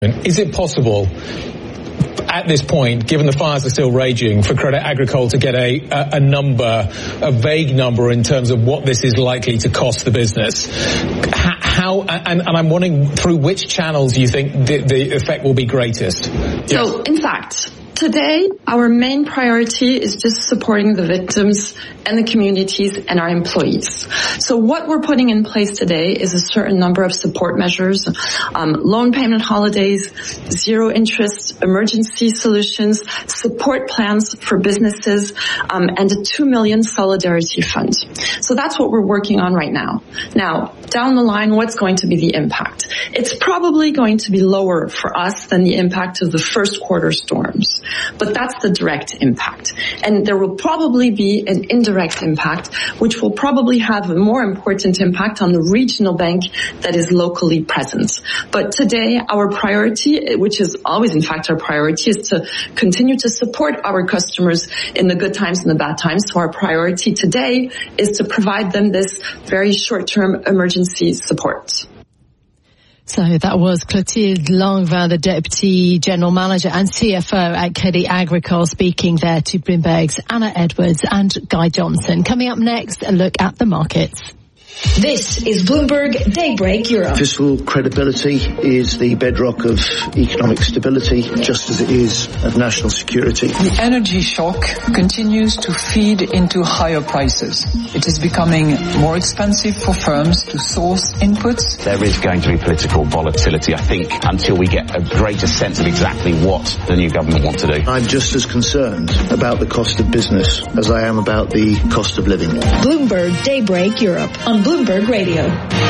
Is it possible at this point, given the fires are still raging, for Crédit Agricole to get a number, a vague number in terms of what this is likely to cost the business? How, and I'm wondering through which channels you think the effect will be greatest? Yes. So, in fact, today, our main priority is just supporting the victims and the communities and our employees. So what we're putting in place today is a certain number of support measures, loan payment holidays, zero interest, emergency solutions, support plans for businesses, and a 2 million solidarity fund. So that's what we're working on right now. Now, down the line, what's going to be the impact? It's probably going to be lower for us than the impact of the first quarter storms. But that's the direct impact. And there will probably be an indirect impact, which will probably have a more important impact on the regional bank that is locally present. But today, our priority, which is always in fact our priority, is to continue to support our customers in the good times and the bad times. So our priority today is to provide them this very short-term emergency support. So that was Clotilde Langevin, the Deputy General Manager and CFO at Crédit Agricole, speaking there to Bloomberg's Anna Edwards and Guy Johnson. Coming up next, a look at the markets. This is Bloomberg Daybreak Europe. Fiscal credibility is the bedrock of economic stability, just as it is of national security. The energy shock continues to feed into higher prices. It is becoming more expensive for firms to source inputs. There is going to be political volatility, I think, until we get a greater sense of exactly what the new government wants to do. I'm just as concerned about the cost of business as I am about the cost of living. Bloomberg Daybreak Europe on Bloomberg Radio.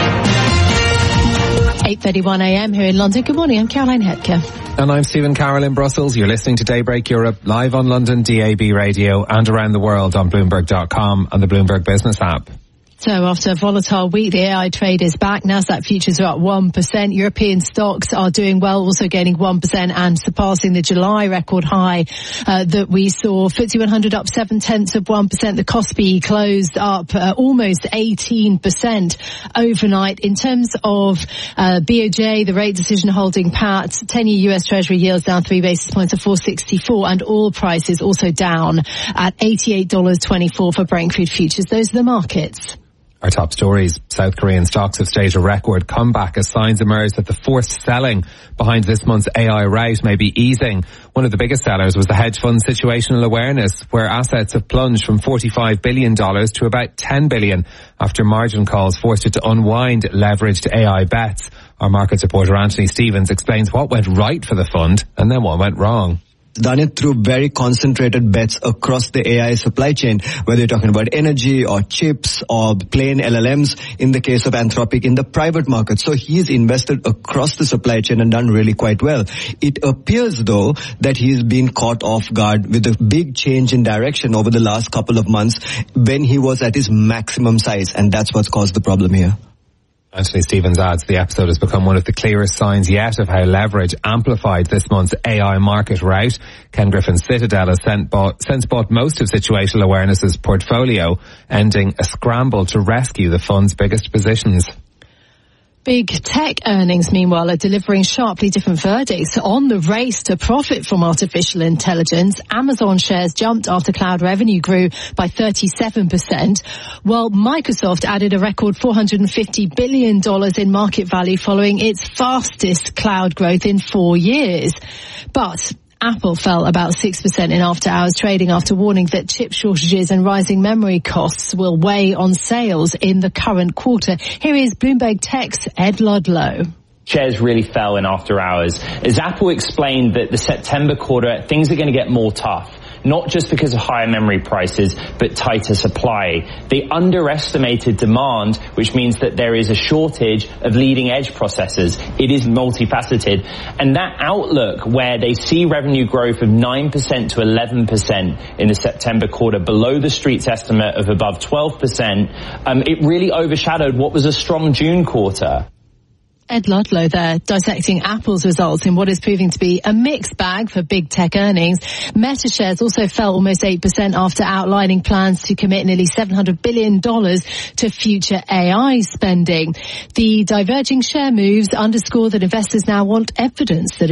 8:31 a.m. here in London. Good morning, I'm Caroline Hetke. And I'm Stephen Carroll in Brussels. You're listening to Daybreak Europe live on London DAB radio and around the world on Bloomberg.com and the Bloomberg Business app. So after a volatile week, the AI trade is back. Nasdaq futures are up 1%. European stocks are doing well, also gaining 1% and surpassing the July record high that we saw. FTSE 100 up 0.7%. The Kospi closed up almost 18% overnight. In terms of BOJ, the rate decision holding pat. 10-year US Treasury yields down 3 basis points to 4.64, and oil prices also down at $88.24 for Brent crude futures. Those are the markets. Our top stories. South Korean stocks have staged a record comeback as signs emerge that the forced selling behind this month's AI rout may be easing. One of the biggest sellers was the hedge fund Situational Awareness, where assets have plunged from $45 billion to about $10 billion after margin calls forced it to unwind leveraged AI bets. Our markets reporter Anthony Stevens explains what went right for the fund and then what went wrong. Done it through very concentrated bets across the AI supply chain, whether you're talking about energy or chips or plain LLMs in the case of Anthropic in the private market. So he's invested across the supply chain and done really quite well. It appears, though, that he's been caught off guard with a big change in direction over the last couple of months when he was at his maximum size, and that's what's caused the problem here. Anthony Stevens adds the episode has become one of the clearest signs yet of how leverage amplified this month's AI market rout. Ken Griffin's Citadel has since bought most of Situational Awareness's portfolio, ending a scramble to rescue the fund's biggest positions. Big tech earnings, meanwhile, are delivering sharply different verdicts on the race to profit from artificial intelligence. Amazon shares jumped after cloud revenue grew by 37%, while Microsoft added a record $450 billion in market value following its fastest cloud growth in 4 years. But Apple fell about 6% in after-hours trading after warning that chip shortages and rising memory costs will weigh on sales in the current quarter. Here is Bloomberg Tech's Ed Ludlow. Shares really fell in after hours as Apple explained that the September quarter, things are going to get more tough. Not just because of higher memory prices, but tighter supply. They underestimated demand, which means that there is a shortage of leading-edge processors. It is multifaceted. And that outlook, where they see revenue growth of 9% to 11% in the September quarter, below the Street's estimate of above 12%, it really overshadowed what was a strong June quarter. Ed Ludlow there, dissecting Apple's results in what is proving to be a mixed bag for big tech earnings. Meta shares also fell almost 8% after outlining plans to commit nearly $700 billion to future AI spending. The diverging share moves underscore that investors now want evidence that